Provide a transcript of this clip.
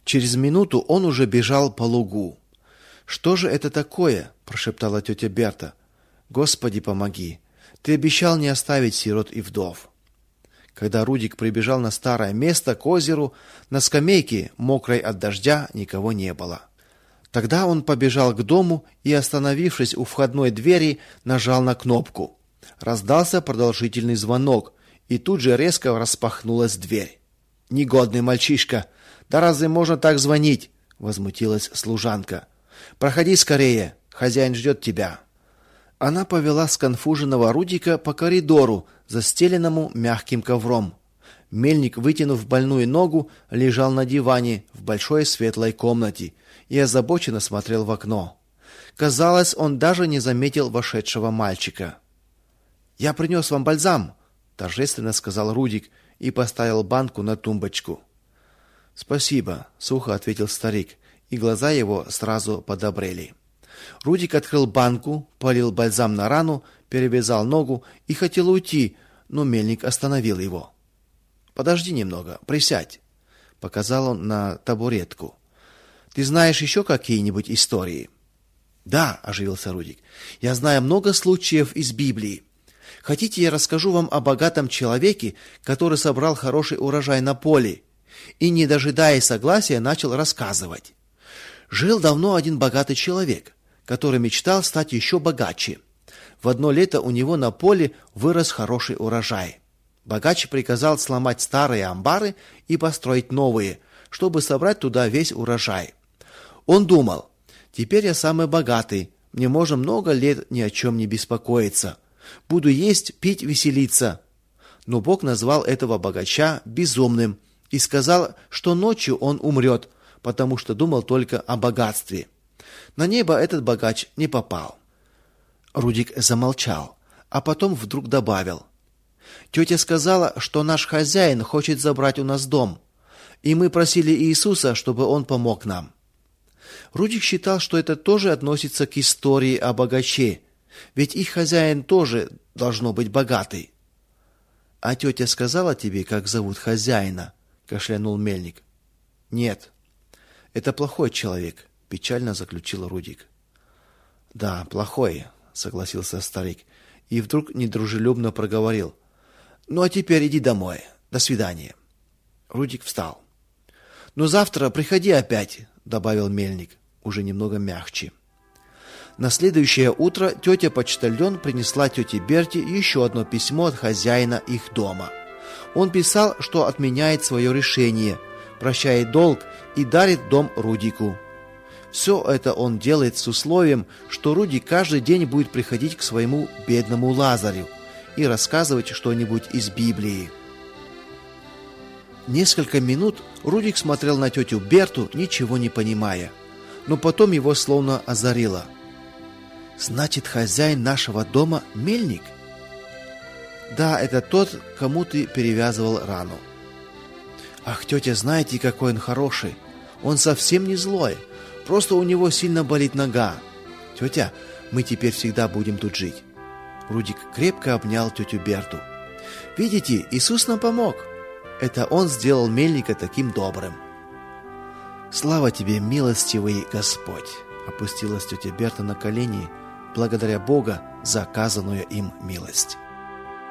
Через минуту он уже бежал по лугу. «Что же это такое?» – прошептала тетя Берта. «Господи, помоги! Ты обещал не оставить сирот и вдов». Когда Рудик прибежал на старое место к озеру, на скамейке, мокрой от дождя, никого не было. Тогда он побежал к дому и, остановившись у входной двери, нажал на кнопку. Раздался продолжительный звонок, и тут же резко распахнулась дверь. «Негодный мальчишка! Да разве можно так звонить?» – возмутилась служанка. «Проходи скорее, хозяин ждет тебя». Она повела сконфуженного Рудика по коридору, застеленному мягким ковром. Мельник, вытянув больную ногу, лежал на диване в большой светлой комнате и озабоченно смотрел в окно. Казалось, он даже не заметил вошедшего мальчика. «Я принес вам бальзам», – торжественно сказал Рудик и поставил банку на тумбочку. «Спасибо», – сухо ответил старик, и глаза его сразу подобрели. Рудик открыл банку, полил бальзам на рану, перевязал ногу и хотел уйти, но мельник остановил его. «Подожди немного, присядь», – показал он на табуретку. «Ты знаешь еще какие-нибудь истории?» «Да», – оживился Рудик, – «я знаю много случаев из Библии. Хотите, я расскажу вам о богатом человеке, который собрал хороший урожай на поле?» И, не дожидаясь согласия, начал рассказывать. Жил давно один богатый человек, который мечтал стать еще богаче. В одно лето у него на поле вырос хороший урожай. Богач приказал сломать старые амбары и построить новые, чтобы собрать туда весь урожай. Он думал: теперь я самый богатый, мне можно много лет ни о чем не беспокоиться. Буду есть, пить, веселиться. Но Бог назвал этого богача безумным и сказал, что ночью он умрет, потому что думал только о богатстве. На небо этот богач не попал. Рудик замолчал, а потом вдруг добавил: «Тетя сказала, что наш хозяин хочет забрать у нас дом, и мы просили Иисуса, чтобы он помог нам». Рудик считал, что это тоже относится к истории о богаче, ведь их хозяин тоже должно быть богатый. «А тетя сказала тебе, как зовут хозяина?» – кашлянул мельник. «Нет, это плохой человек», – печально заключил Рудик. «Да, плохой», – согласился старик, и вдруг недружелюбно проговорил: «Ну а теперь иди домой. До свидания». Рудик встал. «Но завтра приходи опять», – добавил мельник, уже немного мягче. На следующее утро тетя-почтальон принесла тете Берте еще одно письмо от хозяина их дома. Он писал, что отменяет свое решение, прощает долг и дарит дом Рудику. Все это он делает с условием, что Рудик каждый день будет приходить к своему бедному Лазарю и рассказывать что-нибудь из Библии. Несколько минут Рудик смотрел на тетю Берту, ничего не понимая, но потом его словно озарило. «Значит, хозяин нашего дома – мельник?» «Да, это тот, кому ты перевязывал рану». «Ах, тетя, знаете, какой он хороший? Он совсем не злой, просто у него сильно болит нога. Тетя, мы теперь всегда будем тут жить». Рудик крепко обнял тетю Берту. «Видите, Иисус нам помог. Это Он сделал мельника таким добрым». «Слава тебе, милостивый Господь!» – опустилась тетя Берта на колени, благодаря Бога за оказанную им милость.